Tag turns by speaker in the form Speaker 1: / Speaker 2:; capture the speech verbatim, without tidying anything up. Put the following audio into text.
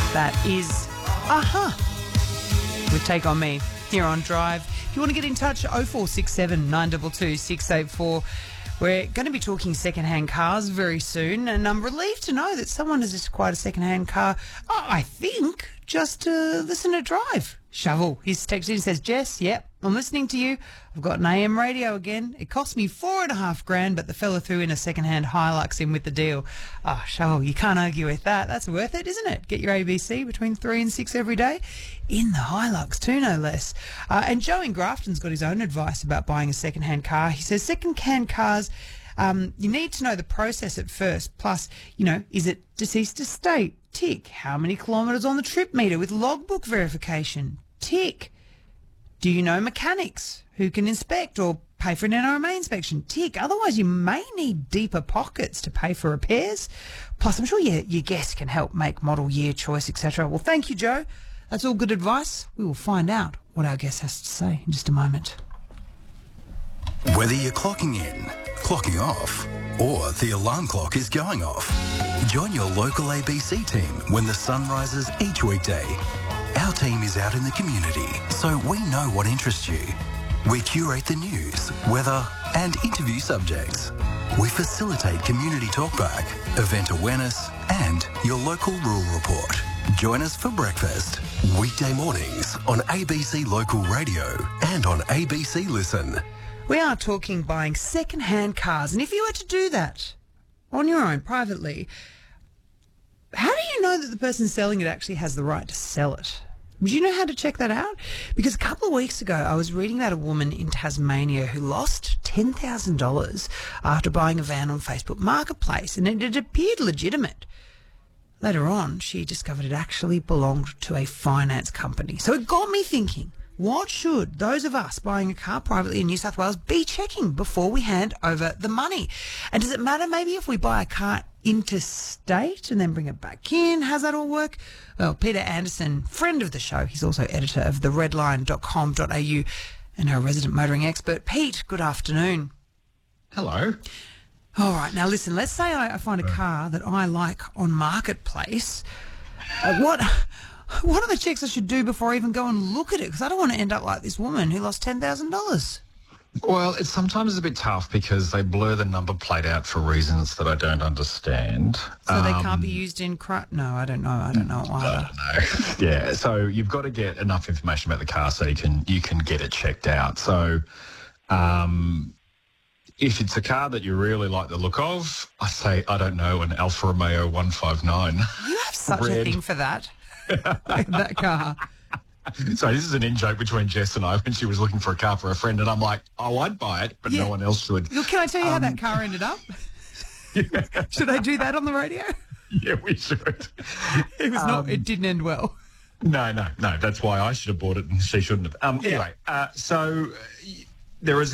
Speaker 1: That is Aha with Take On Me here on Drive. If you want to get in touch, oh four six seven, nine two two, six eight four. We're going to be talking second-hand cars very soon, and I'm relieved to know that someone has just acquired a second-hand car, oh, I think, just to listen to Drive. Shovel, he's texted and says, Jess, yep, I'm listening to you. I've got an A M radio again. It cost me four and a half grand, but the fella threw in a second-hand Hilux in with the deal. Oh, Shovel, you can't argue with that. That's worth it, isn't it? Get your A B C between three and six every day. In the Hilux too, no less. Uh, and Joe in Grafton's got his own advice about buying a second-hand car. He says second-hand cars, um, you need to know the process at first. Plus, you know, is it deceased estate? Tick. How many kilometres on the trip meter with logbook verification? Tick. Do you know mechanics who can inspect or pay for an N R M A inspection? Tick. Otherwise, you may need deeper pockets to pay for repairs. Plus, I'm sure your, your guest can help make model year choice, et cetera. Well, thank you, Joe. That's all good advice. We will find out what our guest has to say in just a moment.
Speaker 2: Whether you're clocking in, clocking off, or the alarm clock is going off, join your local A B C team when the sun rises each weekday. Our team is out in the community, so we know what interests you. We curate the news, weather, and interview subjects. We facilitate community talkback, event awareness, and your local rural report. Join us for breakfast, weekday mornings on A B C Local Radio and on A B C Listen.
Speaker 1: We are talking buying second-hand cars, and if you were to do that on your own, privately, how do you know that the person selling it actually has the right to sell it? Do you know how to check that out? Because a couple of weeks ago, I was reading about a woman in Tasmania who lost ten thousand dollars after buying a van on Facebook Marketplace, and it had appeared legitimate. Later on, she discovered it actually belonged to a finance company. So it got me thinking, what should those of us buying a car privately in New South Wales be checking before we hand over the money? And does it matter maybe if we buy a car interstate and then bring it back in? How's that all work? Well, Peter Anderson, friend of the show, he's also editor of the redline dot com dot a u and our resident motoring expert. Pete, good afternoon.
Speaker 3: Hello.
Speaker 1: All right, now listen, let's say I, I find a car that I like on Marketplace. Uh, what... What are the checks I should do before I even go and look at it? Because I don't want to end up like this woman who lost ten thousand dollars.
Speaker 3: Well, it's sometimes a bit tough because they blur the number plate out for reasons that I don't understand.
Speaker 1: So
Speaker 3: um,
Speaker 1: they can't be used in... Cr- no, I don't know. I don't know either.
Speaker 3: I don't know. Yeah, so you've got to get enough information about the car so you can you can get it checked out. So um, if it's a car that you really like the look of, I say, I don't know, an Alfa Romeo one five nine.
Speaker 1: You have such
Speaker 3: Red.
Speaker 1: a thing for that. That car.
Speaker 3: So this is an in-joke between Jess and I when she was looking for a car for a friend, and I'm like, oh, I'd buy it, but
Speaker 1: Yeah.
Speaker 3: no one else should.
Speaker 1: Look, can I tell you
Speaker 3: Um,
Speaker 1: how that car ended up?
Speaker 3: Yeah,
Speaker 1: Should I do that on the radio?
Speaker 3: yeah, we should.
Speaker 1: It was not. It didn't end well.
Speaker 3: No, no, no. That's why I should have bought it and she shouldn't have. Um, anyway, uh, so uh, there is